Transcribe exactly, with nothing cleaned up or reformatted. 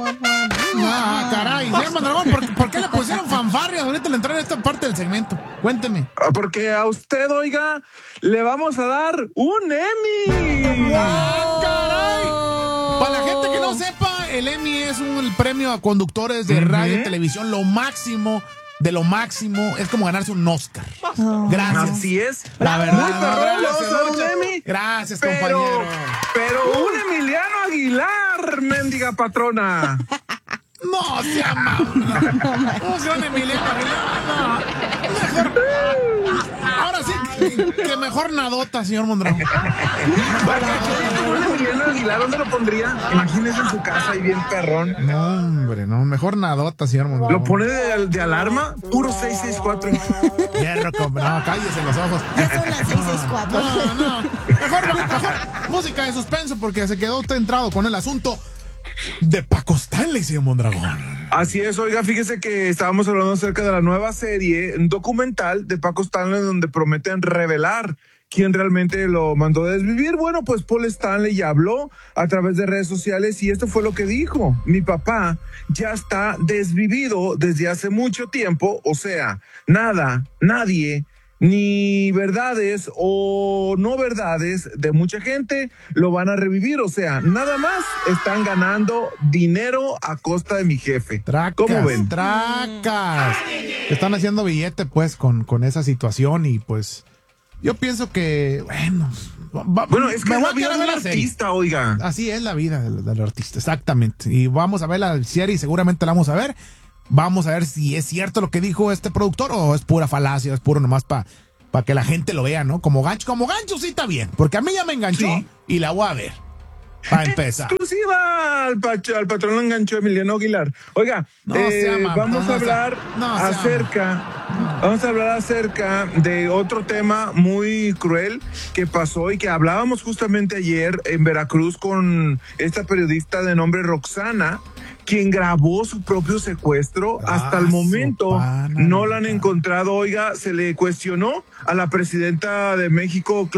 Ah, caray, señor Mondragón, ¿por, ¿por qué le pusieron fanfarrias ahorita al entrar en esta parte del segmento? Cuénteme. Porque a usted, oiga, le vamos a dar un Emmy. ¡Ah, caray! Para la gente que no sepa, el Emmy es un el premio a conductores de uh-huh. radio y televisión, lo máximo de lo máximo, es como ganarse un Oscar. Oh. Gracias. Así es. La verdad. Muy perrón, le vamos a dar un Emmy. Gracias, pero, compañero. Pero un Emiliano Aguilar, mendiga patrona. No, se ama. No, sea un Emiliano Aguilar. No. Mejor. Ahora sí, que, que mejor nadota, señor Mondragón. Un Emiliano Aguilar, ¿dónde lo pondría? Imagínese en su casa y bien perrón. No, hombre, no. Mejor nadota, señor Mondragón. ¿Lo pone de, de alarma? Puro seis seis cuatro. Hierro, no, cállese los ojos. Ya son las seis seis cuatro. No, no. Mejor, mejor música de suspenso porque se quedó usted entrado con el asunto de Paco Stanley, señor Mondragón. Así es, oiga, fíjese que estábamos hablando acerca de la nueva serie, un documental de Paco Stanley donde prometen revelar quién realmente lo mandó a desvivir. Bueno, pues Paul Stanley ya habló a través de redes sociales y esto fue lo que dijo. Mi papá ya está desvivido desde hace mucho tiempo, o sea, nada, nadie, ni verdades o no verdades de mucha gente lo van a revivir, o sea, nada más están ganando dinero a costa de mi jefe. Tracas, ¿Cómo ven? Tracas. Están haciendo billete pues con, con esa situación y pues yo pienso que, bueno... Va, bueno, es que me es voy la vida a del artista, serie. Oiga. Así es la vida del, del artista, exactamente. Y vamos a ver la serie y seguramente la vamos a ver. Vamos a ver si es cierto lo que dijo este productor o es pura falacia, es puro nomás para pa que la gente lo vea, ¿no? Como gancho, como gancho sí está bien, porque a mí ya me enganchó sí. Y la voy a ver. Para empezar. Exclusiva al, al patrón lo enganchó Emiliano Aguilar. Oiga, no eh, ama, vamos no, a hablar no, acerca, no. vamos a hablar acerca de otro tema muy cruel que pasó y que hablábamos justamente ayer en Veracruz con esta periodista de nombre Roxana, quien grabó su propio secuestro. Ah, hasta el momento pana, no la han encontrado. Oiga, se le cuestionó a la presidenta de México,